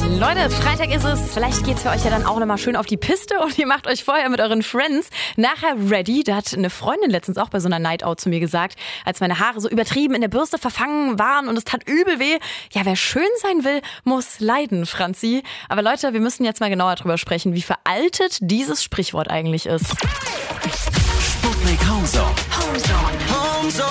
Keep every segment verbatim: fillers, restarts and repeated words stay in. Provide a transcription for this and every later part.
Leute, Freitag ist es. Vielleicht geht's für euch ja dann auch nochmal schön auf die Piste und ihr macht euch vorher mit euren Friends nachher ready. Da hat eine Freundin letztens auch bei so einer Night Out zu mir gesagt, als meine Haare so übertrieben in der Bürste verfangen waren und es tat übel weh. Ja, wer schön sein will, muss leiden, Franzi. Aber Leute, wir müssen jetzt mal genauer drüber sprechen, wie veraltet dieses Sprichwort eigentlich ist. Sputnik Homezone. Homezone.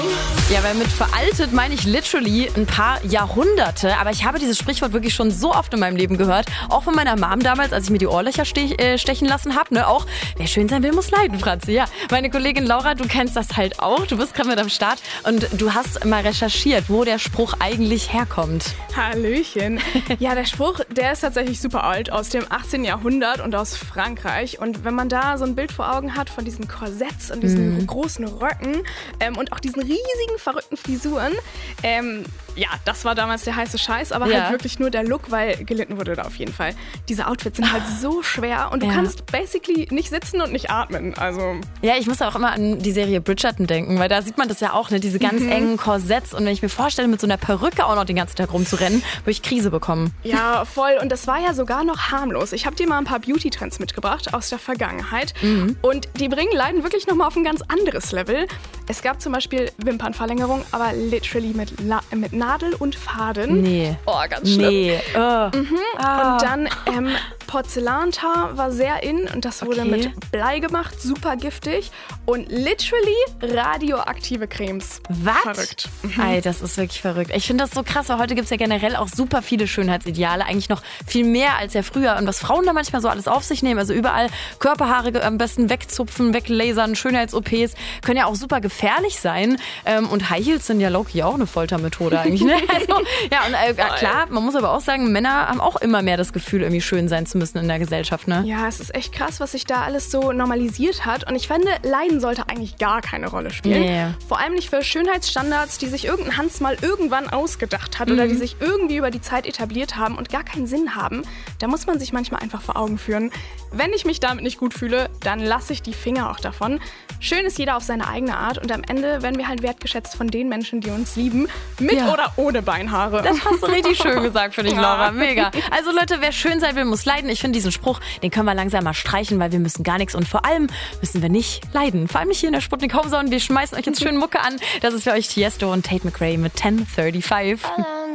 Ja, weil mit veraltet meine ich literally ein paar Jahrhunderte. Aber ich habe dieses Sprichwort wirklich schon so oft in meinem Leben gehört. Auch von meiner Mom damals, als ich mir die Ohrlöcher stech, äh, stechen lassen habe. Ne? Auch, wer schön sein will, muss leiden, Franzi. Ja, meine Kollegin Laura, du kennst das halt auch. Du bist gerade mit am Start und du hast mal recherchiert, wo der Spruch eigentlich herkommt. Hallöchen. Ja, der Spruch, der ist tatsächlich super alt, aus dem achtzehnten Jahrhundert und aus Frankreich. Und wenn man da so ein Bild vor Augen hat von diesen Korsetts und diesen mm. großen Röcken ähm, und auch diesen riesigen, verrückten Frisuren, ähm, ja, das war damals der heiße Scheiß, aber ja. halt wirklich nur der Look, weil gelitten wurde da auf jeden Fall. Diese Outfits sind halt so schwer und du ja. kannst basically nicht sitzen und nicht atmen. Also ja, ich muss auch immer an die Serie Bridgerton denken, weil da sieht man das ja auch, ne? Diese ganz mhm. engen Korsetts. Und wenn ich mir vorstelle, mit so einer Perücke auch noch den ganzen Tag rumzurennen, würde ich Krise bekommen. Ja, voll. Und das war ja sogar noch harmlos. Ich habe dir mal ein paar Beauty-Trends mitgebracht aus der Vergangenheit. Mhm. Und die bringen Leiden wirklich nochmal auf ein ganz anderes Level. Es gab zum Beispiel Wimpernverlängerung, aber literally mit, La- mit Nadel und Faden. Nee. Oh, ganz schlimm. Nee. Oh. Mhm. Ah. Und dann ähm, Porzellantar war sehr in und das wurde Okay. mit Blei gemacht, super giftig. Und literally radioaktive Cremes. Was? Verrückt. Mhm. Ey, das ist wirklich verrückt. Ich finde das so krass, weil heute gibt es ja generell auch super viele Schönheitsideale. Eigentlich noch viel mehr als ja früher. Und was Frauen da manchmal so alles auf sich nehmen, also überall Körperhaare am besten wegzupfen, weglasern, Schönheits-O Ps, können ja auch super gefährlich sein. Und High Heels sind ja low-key auch eine Foltermethode eigentlich. Ne? Also, ja, und äh, klar, man muss aber auch sagen, Männer haben auch immer mehr das Gefühl, irgendwie schön sein zu müssen in der Gesellschaft. Ne? Ja, es ist echt krass, was sich da alles so normalisiert hat. Und ich finde, Leiden sollte eigentlich gar keine Rolle spielen. Nee. Vor allem nicht für Schönheitsstandards, die sich irgendein Hans mal irgendwann ausgedacht hat mhm. oder die sich irgendwie über die Zeit etabliert haben und gar keinen Sinn haben. Da muss man sich manchmal einfach vor Augen führen. Wenn ich mich damit nicht gut fühle, dann lasse ich die Finger auch davon. Schön ist jeder auf seine eigene Art und am Ende werden wir halt wertgeschätzt von den Menschen, die uns lieben, mit ja. oder ohne Beinhaare. Das hast du richtig schön gesagt, finde ich, Laura. Mega. Also Leute, wer schön sein will, muss leiden. Ich finde diesen Spruch, den können wir langsam mal streichen, weil wir müssen gar nichts und vor allem müssen wir nicht leiden. Vor allem nicht hier in der Sputnik Homezone. Wir schmeißen euch jetzt schön Mucke an. Das ist für euch Tiesto und Tate McRae mit ten thirty-five.